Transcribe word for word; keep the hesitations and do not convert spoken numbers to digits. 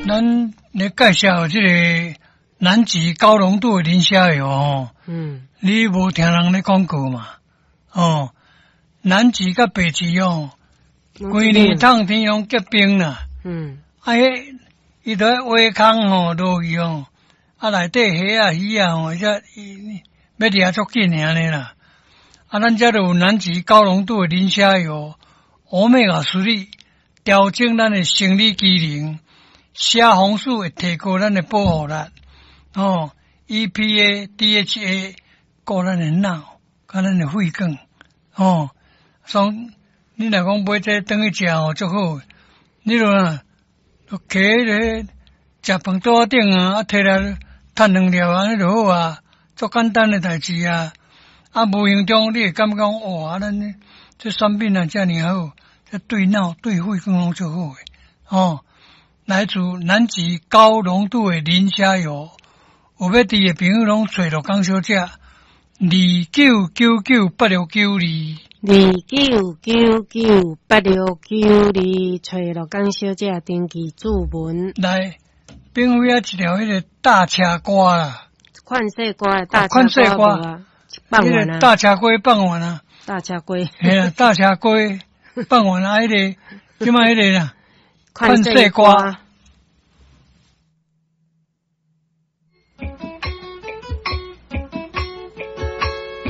咱来介绍这个南极高浓度的磷虾油哦。嗯，你无听人咧讲过嘛？哦，南极甲北极哦，规年烫天拢结冰啦。嗯，啊，迄伊在挖空吼落去哦，啊内底虾啊鱼啊吼，则要掠足紧尔尼啦。啊，咱遮就有南极高浓度的磷虾油，欧米伽三力调整咱的生理机能。虾红素会提高咱的保护力，哦 ，E P A、D H A 顾咱的脑，甲咱的肺管，哦，所以你若讲买这转去食哦，足好。你著啊，就摕咧食饭桌仔顶啊，啊摕来趁两粒啊，尼就好啊，足简单的代志啊。啊，无形中你会感觉讲，哇，咱这产品啊，遮尔好，这对脑、对肺管拢足好诶，哦。来自南极高浓度的磷虾油，有要滴的朋友拢找着江小姐，二九九九八六九二， 二九九九八六九二，找着江小姐登记注文。 来，并非啊一条迄个大车瓜啦， 款式瓜的大车瓜啊，放完啊， 大车瓜放完啊， 大车瓜， 系啦，大车瓜放完啊，迄个即卖迄个啦。款式瓜，